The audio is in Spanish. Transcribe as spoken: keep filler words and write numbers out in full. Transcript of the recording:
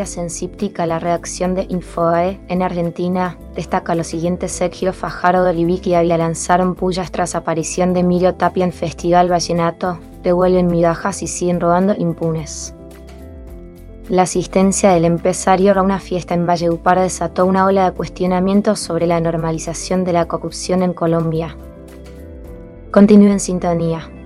noticias en Cíptica, la redacción de Infobae en Argentina destaca lo siguiente: Sergio Fajardo, Libic y Ávila lanzaron pullas tras aparición de Emilio Tapia en Festival Vallenato, devuelven migajas y siguen robando impunes. La asistencia del empresario a una fiesta en Valledupar desató una ola de cuestionamientos sobre la normalización de la corrupción en Colombia. Continúe en sintonía.